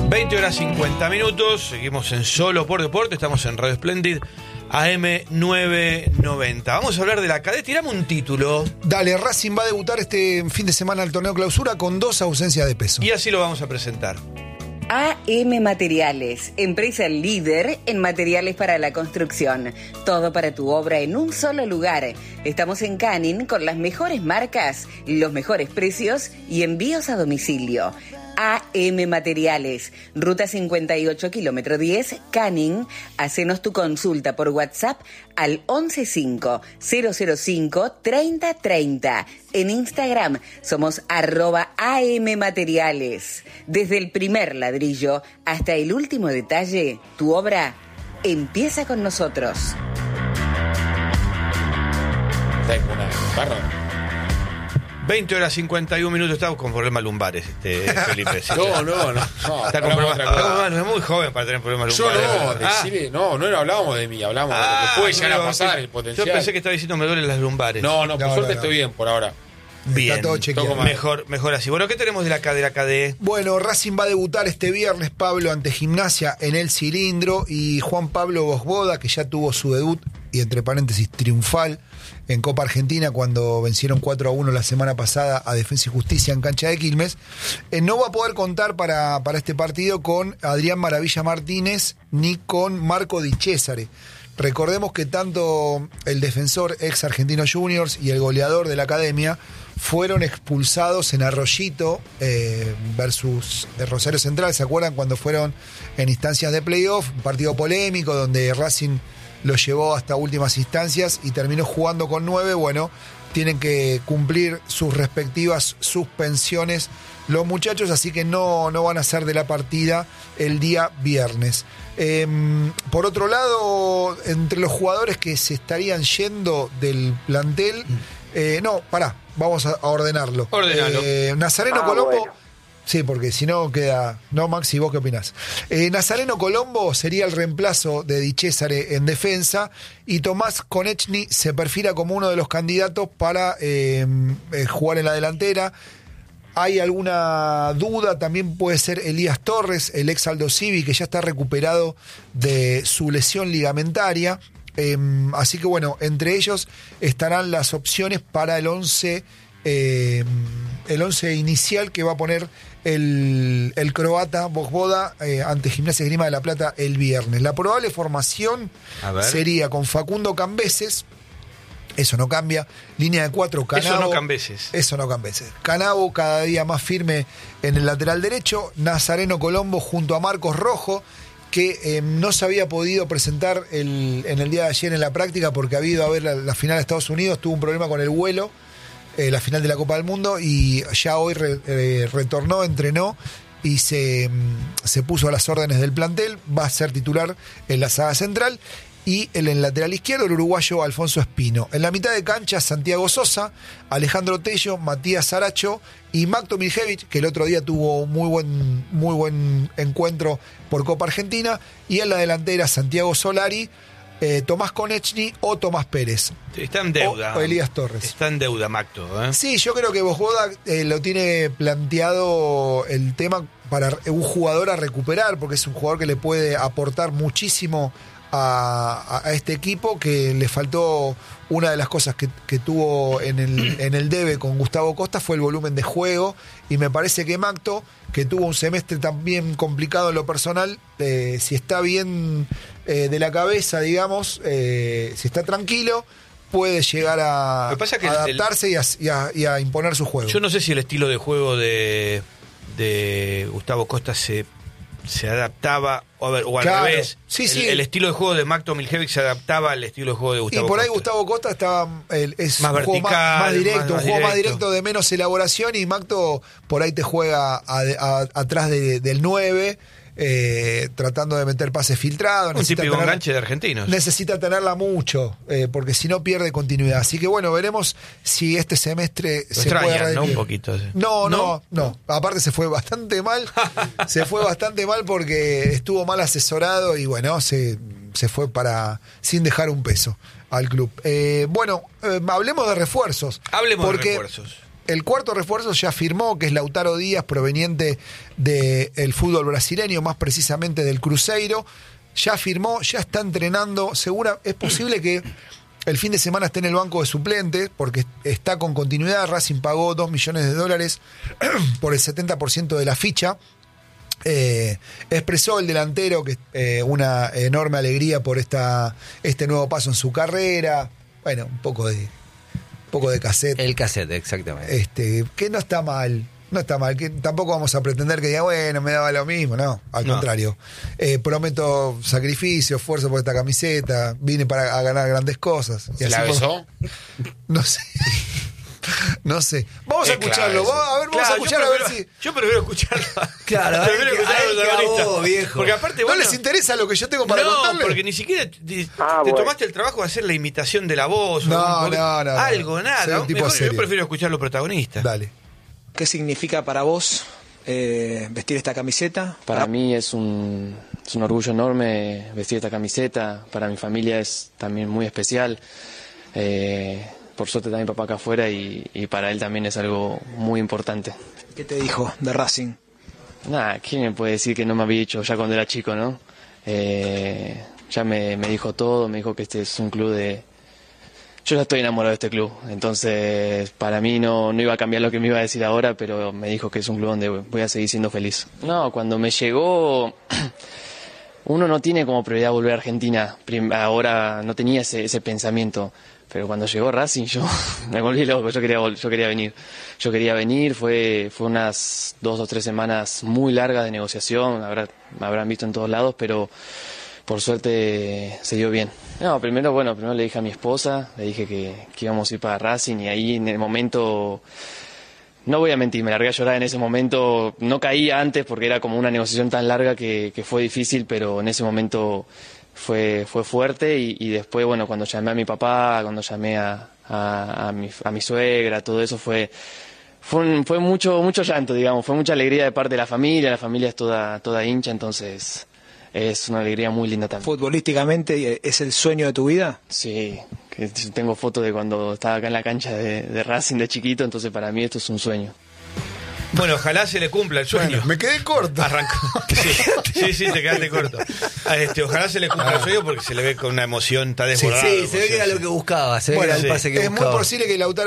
20 horas 50 minutos, seguimos en Solo por Deporte, estamos en Radio Splendid AM 990. Vamos a hablar de la cadena, tirame un título. Dale, Racing va a debutar este fin de semana al torneo clausura con 2 ausencias de peso. Y así lo vamos a presentar. AM Materiales, empresa líder en materiales para la construcción. Todo para tu obra en un solo lugar. Estamos en Canning con las mejores marcas, los mejores precios y envíos a domicilio. AM Materiales, Ruta 58, kilómetro 10, Canning. Hacenos tu consulta por WhatsApp al 115-005-3030. En Instagram somos @AM Materiales. Desde el primer ladrillo hasta el último detalle, tu obra empieza con nosotros. Tengo una barra. 20 horas 51 minutos, estamos con problemas lumbares, Felipe. Sí, No. Está con problemas, es muy joven para tener problemas Yo lumbares. decirle, no hablábamos de mí, hablamos de lo que puede llegar a pasar, el potencial. Yo pensé que estaba diciendo me duelen las lumbares. No, por suerte estoy bien por ahora. Bien, Está todo chequeado. mejor así. Bueno, ¿qué tenemos de la KD? Bueno, Racing va a debutar este viernes, Pablo, ante Gimnasia en el Cilindro, y Juan Pablo Bosboda, que ya tuvo su debut, y entre paréntesis triunfal, en Copa Argentina cuando vencieron 4-1 la semana pasada a Defensa y Justicia en cancha de Quilmes, no va a poder contar para este partido con Adrián Maravilla Martínez ni con Marco Di Cesare. Recordemos que tanto el defensor ex Argentino Juniors y el goleador de la academia fueron expulsados en Arroyito versus Rosario Central. ¿Se acuerdan cuando fueron en instancias de playoff? Un partido polémico donde Racing lo llevó hasta últimas instancias y terminó jugando con 9. Bueno, tienen que cumplir sus respectivas suspensiones los muchachos, así que no van a ser de la partida el día viernes. Por otro lado, entre los jugadores que se estarían yendo del plantel, vamos a ordenarlo. Nazareno Colombo. Bueno. Sí, porque si no queda... No, Maxi, ¿vos qué opinás? Nazareno Colombo sería el reemplazo de Di Cesare en defensa, y Tomás Konechny se perfila como uno de los candidatos para jugar en la delantera. Hay alguna duda, también puede ser Elías Torres, el ex Aldo Civi, que ya está recuperado de su lesión ligamentaria. Así que bueno, entre ellos estarán las opciones para el 11 inicial que va a poner el croata Bosboda ante Gimnasia Esgrima de La Plata el viernes. La probable formación sería con Facundo Cambeses. Eso no cambia. Línea de 4, Canavo. Eso no Cambeses. Canavo cada día más firme en el lateral derecho. Nazareno Colombo junto a Marcos Rojo, que no se había podido presentar en el día de ayer en la práctica porque ha habido a ver la final de Estados Unidos. Tuvo un problema con el vuelo, la final de la Copa del Mundo, y ya hoy retornó, entrenó y se puso a las órdenes del plantel. Va a ser titular en la saga central. Y en el lateral izquierdo, el uruguayo Alfonso Espino. En la mitad de cancha, Santiago Sosa, Alejandro Tello, Matías Saracho y Makto Miljevic, que el otro día tuvo un muy buen encuentro por Copa Argentina. Y en la delantera, Santiago Solari, Tomás Konechny o Tomás Pérez. Está en deuda. O Elías Torres. Está en deuda, Makto. Sí, yo creo que Bosboda lo tiene planteado el tema para un jugador a recuperar, porque es un jugador que le puede aportar muchísimo a este equipo, que le faltó. Una de las cosas que tuvo en el debe con Gustavo Costa fue el volumen de juego, y me parece que Makto, que tuvo un semestre también complicado en lo personal, si está bien de la cabeza, digamos, si está tranquilo, puede llegar a adaptarse y a imponer su juego. Yo no sé si el estilo de juego de Gustavo Costa se adaptaba o al revés. Sí. El estilo de juego de Makto Miljevic se adaptaba al estilo de juego de Gustavo Costa. Y por ahí Gustavo Costa estaba es más vertical, más directo, un juego más directo, directo, de menos elaboración, y Makto por ahí te juega atrás del 9, tratando de meter pases filtrados. Un típico enganche de argentinos. Necesita tenerla mucho, porque si no pierde continuidad. Así que bueno, veremos si este semestre Lo se extrañan, puede redimir. ¿no? Un poquito. Sí. No. Aparte se fue bastante mal. Porque estuvo mal asesorado y bueno, se fue sin dejar un peso al club. Hablemos de refuerzos. De refuerzos. el cuarto refuerzo ya firmó, que es Lautaro Díaz, proveniente del fútbol brasileño, más precisamente del Cruzeiro. Ya firmó, ya está entrenando. Es posible que el fin de semana esté en el banco de suplentes, porque está con continuidad. Racing pagó $2 millones por el 70% de la ficha. Expresó el delantero que una enorme alegría por este nuevo paso en su carrera. Bueno, un poco de cassette. El cassette, exactamente. Que no está mal. No está mal, que tampoco vamos a pretender que diga, bueno, me daba lo mismo, no, al contrario. Prometo sacrificio, esfuerzo por esta camiseta, vine a ganar grandes cosas. ¿Se la besó? No sé. No sé. Vamos a escucharlo. Vamos a escuchar a ver si. Yo prefiero escucharlo. Claro, prefiero escucharlo, viejo. Porque aparte, ¿No les interesa lo que yo tengo para contarles? No, porque ni siquiera te tomaste el trabajo de hacer la imitación de la voz. No. Algo, nada. Mejor, yo prefiero escuchar a los protagonistas. Dale. ¿Qué significa para vos vestir esta camiseta? Para mí es un orgullo enorme vestir esta camiseta. Para mi familia es también muy especial. Por suerte está mi papá acá afuera y para él también es algo muy importante. ¿Qué te dijo de Racing? Nada, ¿quién me puede decir que no me había dicho ya cuando era chico, no? Ya me dijo todo, me dijo que este es un club de... Yo ya estoy enamorado de este club, entonces para mí no iba a cambiar lo que me iba a decir ahora, pero me dijo que es un club donde voy a seguir siendo feliz. No, cuando me llegó, uno no tiene como prioridad volver a Argentina, ahora no tenía ese pensamiento, pero cuando llegó Racing yo me volví loco, yo quería venir, fue unas 2 o 3 semanas muy largas de negociación, me habrán visto en todos lados, pero... Por suerte se dio bien. No, primero le dije a mi esposa, le dije que íbamos a ir para Racing y ahí en el momento, no voy a mentir, me largué a llorar en ese momento. No caía antes porque era como una negociación tan larga que fue difícil, pero en ese momento fue fuerte y después, cuando llamé a mi papá, cuando llamé a mi suegra, todo eso fue mucho llanto, digamos, fue mucha alegría de parte de la familia es toda hincha, entonces... Es una alegría muy linda también. ¿Futbolísticamente es el sueño de tu vida? Sí, que tengo fotos de cuando estaba acá en la cancha de Racing de chiquito, entonces para mí esto es un sueño. Bueno, ojalá se le cumpla el sueño. Me quedé corto. Arrancó. Sí, te quedaste corto. Ojalá se le cumpla el sueño porque se le ve con una emoción, está desbordado. Sí, se ve que era lo que buscaba, se ve que era el pase que buscaba. Es muy posible que Lautaro